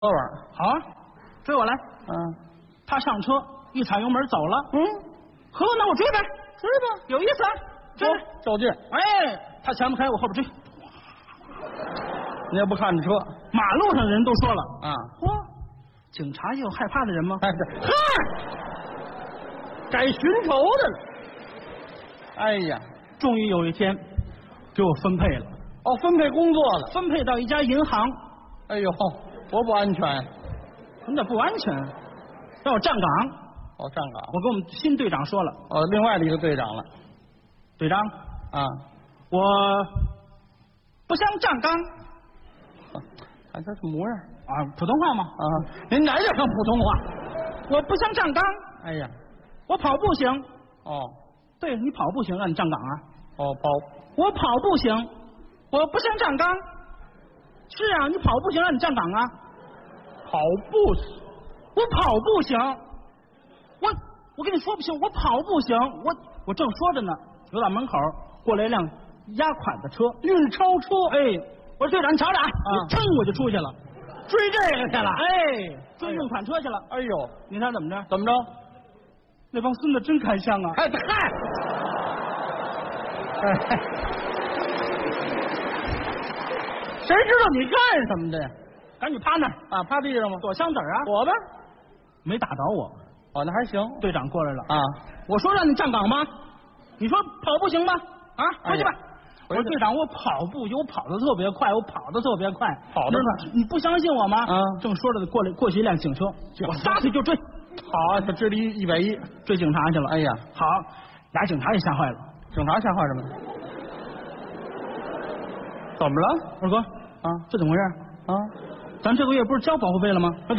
喝会儿。 好啊，追我来。 嗯， 他上车一踩油门走了。 嗯， 呵，那我追呗， 追吧， 有意思啊，追呗。 较劲。 哎，他前面开，我后边追。 你也不看着车， 马路上的人都说了啊， 嚯，警察也有害怕的人吗？ 哎，改寻仇的了。哎呀， 终于有一天，给我分配了。 哦，分配工作了。 分配到一家银行。 哎呦，多不安全。 怎么不安全？让我站岗。 哦，站岗。 我跟我们新队长说了。 哦，另外的一个队长了。 队长啊， 我不想站岗。 看他这模样啊，普通话吗？ 啊，您哪点像普通话？ 我不想站岗。 哎呀， 我跑步行。 哦， 对你跑步行，让你站岗啊。 哦，跑。 我跑步行，我不想站岗。是啊，你跑步行，让你站岗啊。 跑步行， 我跑步行。我跟你说不行，我跑步行。我正说着呢，有到门口过来一辆押款的车，运钞车。哎，我说队长，你瞧着啊，噌我就出去了， 追这个去了。 哎，追运款车去了。 哎呦， 你猜怎么着？ 怎么着？ 那帮孙子真开枪啊！ 哎嗨，哎，谁知道你干什么的呀？ 赶紧趴那儿啊，趴地上吗？ 躲枪子啊！ 躲吧。 没打着我。 哦，那还行。 队长过来了啊， 我说让你站岗吗？你说跑步行吗？啊，回去吧。我说队长，我跑步我跑得特别快，我跑得特别快， 跑得快， 你不相信我吗？ 啊， 正说着过去一辆警车，我撒腿就追。 好啊，他追了110， 追警察去了。 哎呀， 好，俩警察也吓坏了。 警察吓坏什么？怎么了， 二哥？ 啊， 这怎么回事？ 啊， 咱这个月不是交保护费了吗？ 嗨，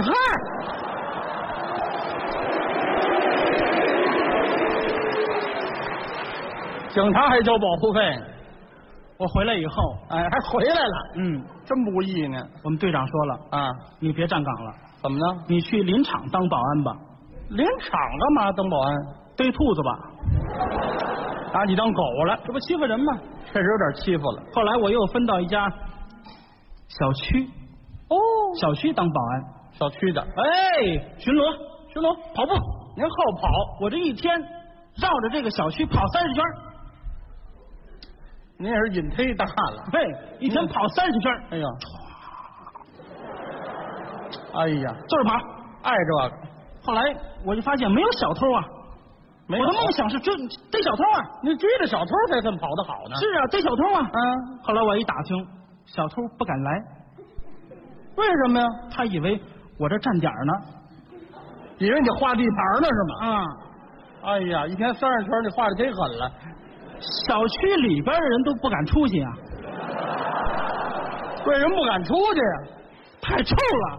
警察还交保护费？ 我回来以后， 哎，还回来了。真不易呢。 我们队长说了啊， 你别站岗了。 怎么呢？ 你去林场当保安吧。 林场干嘛当保安？ 逮兔子吧。 拿你当狗了， 这不欺负人吗？ 确实有点欺负了。 后来我又分到一家小区。 哦， 小区当保安。 小区的。 哎，巡逻跑步。 您好跑， 我这一天绕着这个小区跑30圈。 您也是瘾忒大了。 嘿，一天跑30圈。 哎呀，哎呀， 就是跑， 爱这个。 后来我就发现没有小偷啊。我的梦想是逮小偷啊。 你追着小偷才算跑得好呢。 是啊，逮小偷啊。后来我一打听，小偷不敢来。 为什么呀？ 他以为我这站点呢。 以为你画地盘呢是吗？ 啊。 哎呀，一天30圈，你画的忒狠了。 小区里边的人都不敢出去啊。 为什么不敢出去呀？ 太臭了。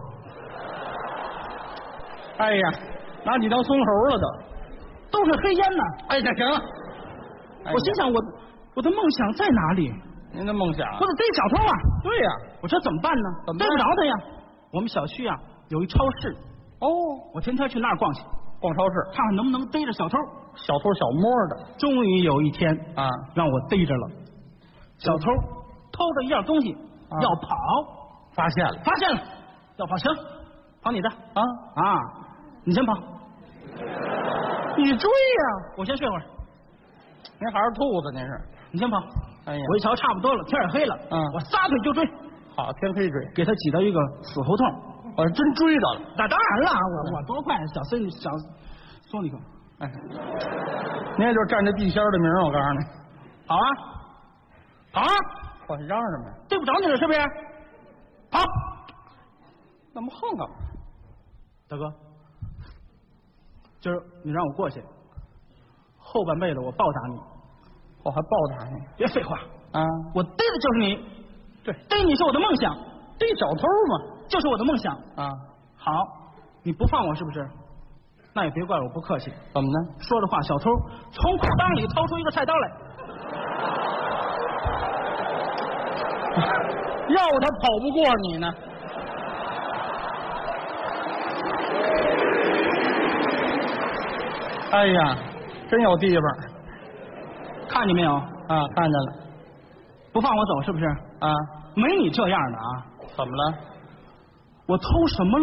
哎呀，拿你当孙猴了都是黑烟呢。 哎呀，行了。 我心想我的梦想在哪里？ 您的梦想？ 我得逮小偷啊。 对呀。 我说怎么办呢？逮不着他呀。我们小区啊有一超市。 哦， 我天天去那儿逛去， 逛超市， 看看能不能逮着小偷。 小偷小摸的。 终于有一天啊， 让我逮着了。小偷偷着一样东西要跑， 发现了， 要跑，行，跑你的啊， 你先跑。 你追呀， 我先睡会儿。 您还是兔子，您是？ 你先跑。 哎呀， 我一瞧差不多了，天也黑了，我撒腿就追。 好，天黑追， 给他挤到一个死胡同。 我真追到了。 那当然了，我多快，小松你口。 哎，您也就是占着地仙的名儿，我告诉你。 好啊，跑啊！ 我嚷什么呀？ 对不着你了是不是？跑！ 那么横干嘛？ 大哥，今儿你让我过去，后半辈子我报答你。 我还报答你？ 别废话啊！ 我逮的就是你。 对， 逮你是我的梦想， 逮小偷嘛， 就是我的梦想啊！ 好，你不放我是不是？那也别怪我不客气。 怎么呢？ 说着话，小偷从裤裆里掏出一个菜刀来， 要他跑不过你呢。哎呀，真有地方， 看见没有？ 啊，看见了。 不放我走是不是？ 啊， 没你这样的啊！ 怎么了？ 我偷什么了？